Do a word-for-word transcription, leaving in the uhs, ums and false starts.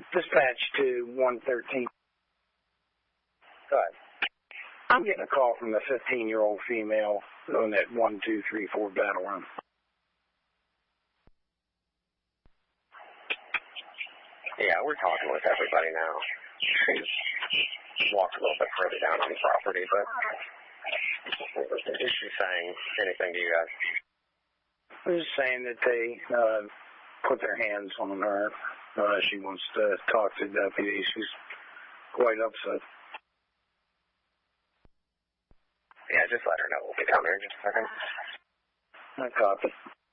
dispatch to one thirteen. Go ahead. I'm getting a call from a fifteen-year-old female on that one two three four battle run. Yeah, we're talking with everybody now. She's walked a little bit further down on the property, but is she saying anything to you guys? I was just saying that they uh, put their hands on her. Uh, she wants to talk to the deputy. She's quite upset. Yeah, just let her know. We'll be down there in just a second. I copy.